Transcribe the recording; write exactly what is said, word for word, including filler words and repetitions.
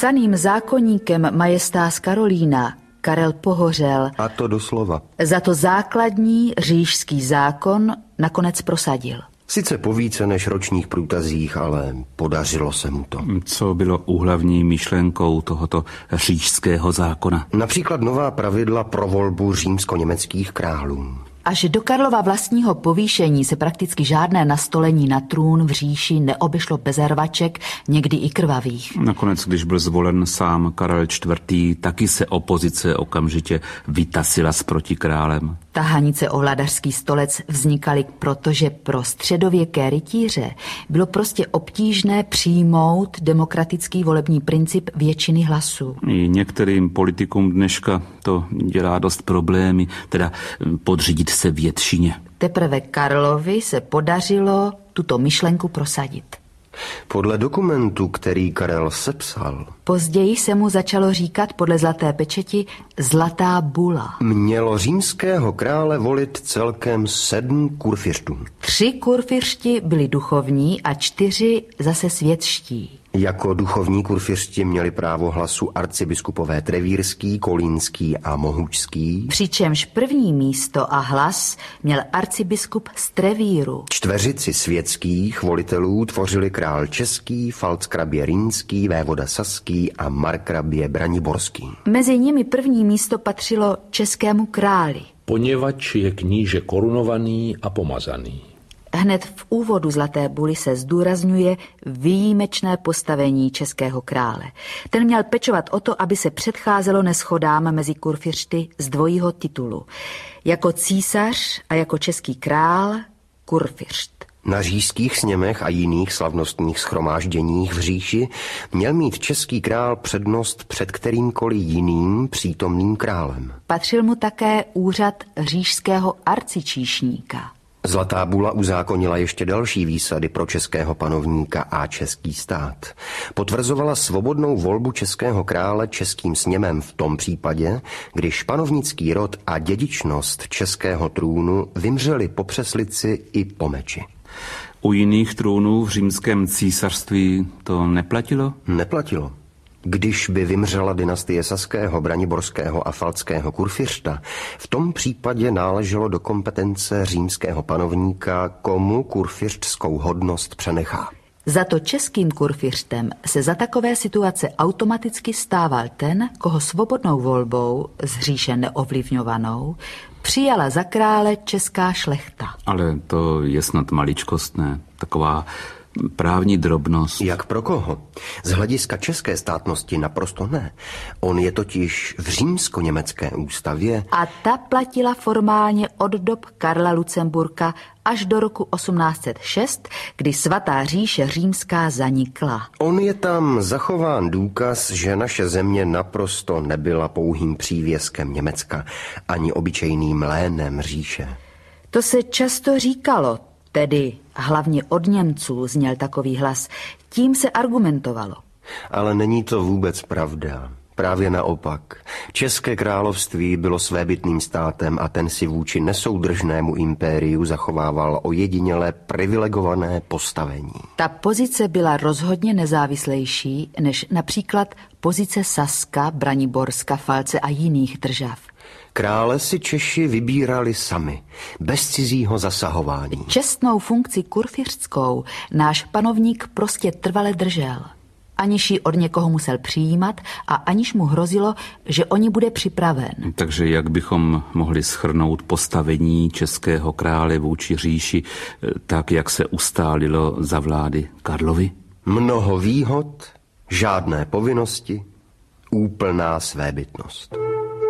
psaným zákoníkem Majestas Karolina Karel pohořel. A to doslova. Za to základní říšský zákon nakonec prosadil. Sice po více než ročních průtazích, ale podařilo se mu to. Co bylo úhlavní myšlenkou tohoto říšského zákona? Například nová pravidla pro volbu římsko-německých králů. Až do Karlova vlastního povýšení se prakticky žádné nastolení na trůn v říši neobešlo bez rvaček, někdy i krvavých. Nakonec, když byl zvolen sám Karel čtvrtý, taky se opozice okamžitě vytasila s protikrálem. Tahanice o vladařský stolec vznikaly, protože pro středověké rytíře bylo prostě obtížné přijmout demokratický volební princip většiny hlasů. I některým politikům dneška to dělá dost problémy, teda podřídit se většině. Teprve Karlovi se podařilo tuto myšlenku prosadit. Podle dokumentu, který Karel sepsal, později se mu začalo říkat podle zlaté pečeti zlatá bula. Mělo římského krále volit celkem sedm kurfiřtů. Tři kurfiřti byli duchovní a čtyři zase světští. Jako duchovní kurfiřti měli právo hlasu arcibiskupové Trevírský, Kolínský a Mohučský. Přičemž první místo a hlas měl arcibiskup z Trevíru. Čtveřici světských volitelů tvořili král český, falckrabě rýnský, vévoda saský a markrabě braniborský. Mezi nimi první místo patřilo českému králi. Poněvadž je kníže korunovaný a pomazaný. Hned v úvodu zlaté buly se zdůrazňuje výjimečné postavení českého krále. Ten měl pečovat o to, aby se předcházelo neshodám mezi kurfiřty z dvojího titulu. Jako císař a jako český král kurfiřt. Na říšských sněmech a jiných slavnostních shromážděních v říši měl mít český král přednost před kterýmkoliv jiným přítomným králem. Patřil mu také úřad říšského arcičíšníka. Zlatá bula uzákonila ještě další výsady pro českého panovníka a český stát. Potvrzovala svobodnou volbu českého krále českým sněmem v tom případě, když panovnický rod a dědičnost českého trůnu vymřeli po přeslici i po meči. U jiných trůnů v římském císařství to neplatilo? Neplatilo. Když by vymřela dynastie saského, braniborského a falckého kurfiřta, v tom případě náleželo do kompetence římského panovníka, komu kurfiřtskou hodnost přenechá. Za to českým kurfiřtem se za takové situace automaticky stával ten, koho svobodnou volbou, z říše neovlivňovanou, přijala za krále česká šlechta. Ale to je snad maličkostné, taková právní drobnost. Jak pro koho? Z hlediska české státnosti naprosto ne. On je totiž v římsko-německé ústavě. A ta platila formálně od dob Karla Lucemburka až do roku osmnáct set šest, kdy svatá říše římská zanikla. On je tam zachován důkaz, že naše země naprosto nebyla pouhým přívěskem Německa, ani obyčejným lénem říše. To se často říkalo, tedy hlavně od Němců zněl takový hlas. Tím se argumentovalo. Ale není to vůbec pravda. Právě naopak. České království bylo svébytným státem a ten si vůči nesoudržnému impériu zachovával ojedinělé privilegované postavení. Ta pozice byla rozhodně nezávislejší než například pozice Saska, Braniborska, Falce a jiných držav. Krále si Češi vybírali sami, bez cizího zasahování. Čestnou funkci kurfiřtskou náš panovník prostě trvale držel. Aniž ji od někoho musel přijímat a aniž mu hrozilo, že o ní bude připraven. Takže jak bychom mohli shrnout postavení českého krále vůči říši, tak jak se ustálilo za vlády Karlovy? Mnoho výhod, žádné povinnosti, úplná svébytnost.